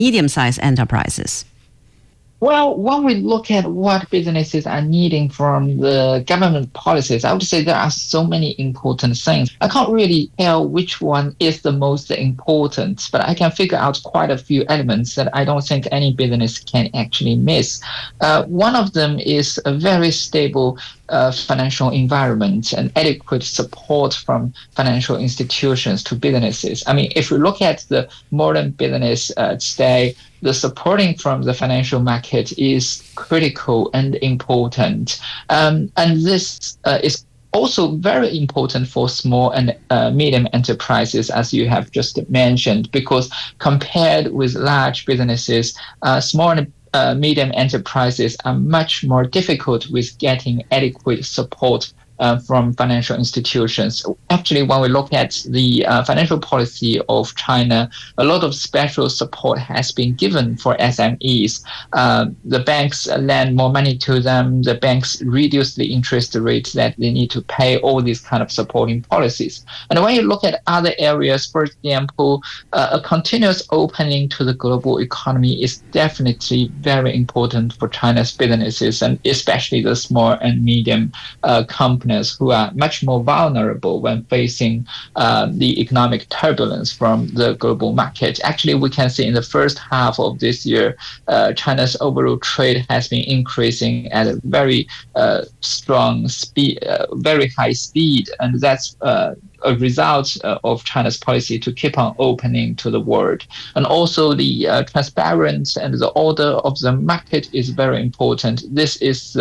medium-sized enterprises? Well, when we look at what businesses are needing from the government policies, I would say there are so many important things. I can't really tell which one is the most important, but I can figure out quite a few elements that I don't think any business can actually miss. One of them is a very stable financial environment and adequate support from financial institutions to businesses. I mean, if we look at the modern business today, the supporting from the financial market is critical and important. And this is also very important for small and medium enterprises, as you have just mentioned, because compared with large businesses, small and medium enterprises are much more difficult with getting adequate support from financial institutions. Actually, when we look at the financial policy of China, a lot of special support has been given for SMEs. The banks lend more money to them. The banks reduce the interest rate that they need to pay, all these kind of supporting policies. And when you look at other areas, for example, a continuous opening to the global economy is definitely very important for China's businesses, and especially the small and medium companies who are much more vulnerable when facing the economic turbulence from the global market. Actually, we can see in the first half of this year, China's overall trade has been increasing at a very strong speed, very high speed, and that's a result of China's policy to keep on opening to the world. And also the transparency and the order of the market is very important. This is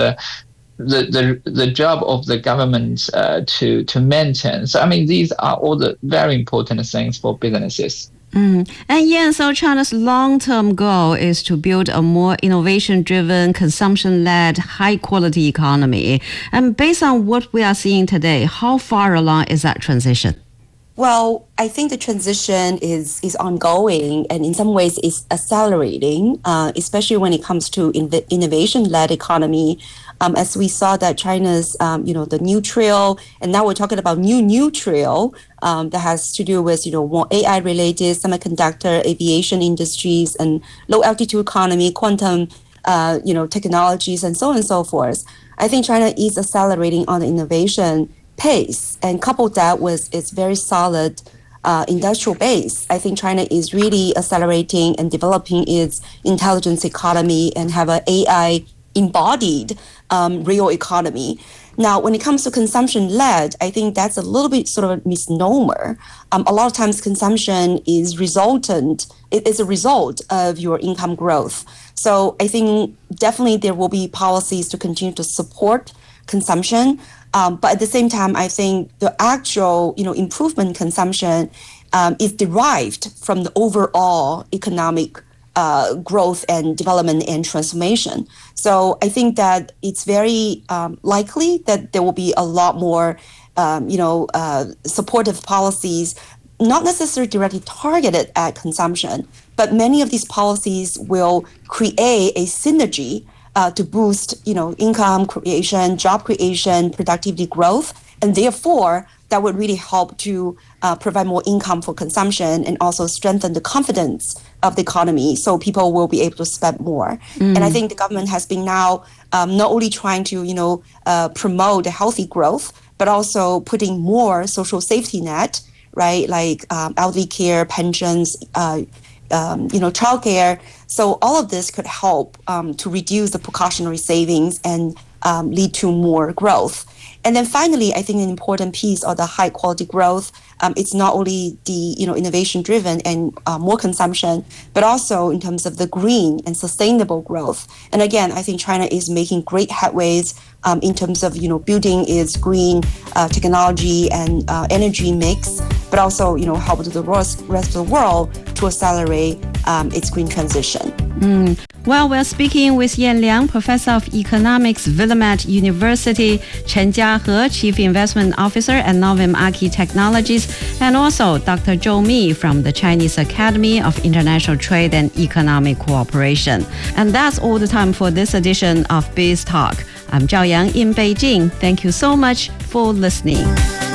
the job of the government to maintain. So, I mean, these are all the very important things for businesses. And yeah, so China's long-term goal is to build a more innovation-driven, consumption-led, high-quality economy. And based on what we are seeing today, how far along is that transition? Well, I think the transition is ongoing and in some ways is accelerating, especially when it comes to innovation-led economy. As we saw that China's, the new trail, and now we're talking about new trail that has to do with, more AI-related semiconductor, aviation industries, and low-altitude economy, quantum, technologies, and so on and so forth. I think China is accelerating on the innovation pace, and coupled that with its very solid industrial base, I think China is really accelerating and developing its intelligence economy and have an AI embodied real economy. Now, when it comes to consumption-led, I think that's a little bit sort of a misnomer. A lot of times consumption is a result of your income growth. So I think definitely there will be policies to continue to support consumption. But at the same time, I think the actual, improvement in consumption is derived from the overall economic growth and development and transformation. So I think that it's very likely that there will be a lot more, supportive policies, not necessarily directly targeted at consumption, but many of these policies will create a synergy to boost, income creation, job creation, productivity growth, and therefore that would really help to provide more income for consumption and also strengthen the confidence of the economy, so people will be able to spend more. And I think the government has been now not only trying to, promote a healthy growth, but also putting more social safety net, right, like elderly care, pensions, childcare. So all of this could help to reduce the precautionary savings and lead to more growth. And then finally, I think an important piece of the high quality growth, it's not only the innovation driven and more consumption, but also in terms of the green and sustainable growth. And again, I think China is making great headways in terms of building its green technology and energy mix, but also help the rest of the world to accelerate its green transition. Well, we're speaking with Yan Liang, Professor of Economics, Willamette University, Chen Jiahe, Chief Investment Officer at Novum Archi Technologies, and also Dr. Zhou Mi from the Chinese Academy of International Trade and Economic Cooperation. And that's all the time for this edition of Biz Talk. I'm Zhao Yang in Beijing. Thank you so much for listening.